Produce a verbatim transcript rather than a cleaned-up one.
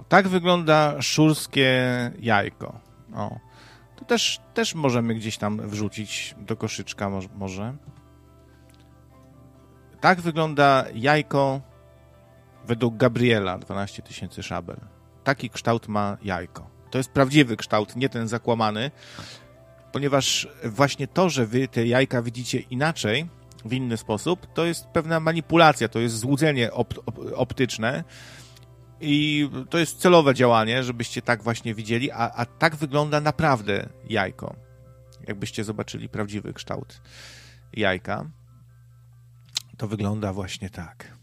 tak wygląda szurskie jajko. O, to też, też możemy gdzieś tam wrzucić do koszyczka może. Tak wygląda jajko według Gabriela, dwanaście tysięcy szabel. Taki kształt ma jajko. To jest prawdziwy kształt, nie ten zakłamany, ponieważ właśnie to, że wy te jajka widzicie inaczej, w inny sposób, to jest pewna manipulacja, to jest złudzenie op- op- optyczne i to jest celowe działanie, żebyście tak właśnie widzieli, a, a tak wygląda naprawdę jajko. Jakbyście zobaczyli prawdziwy kształt jajka, to wygląda właśnie tak.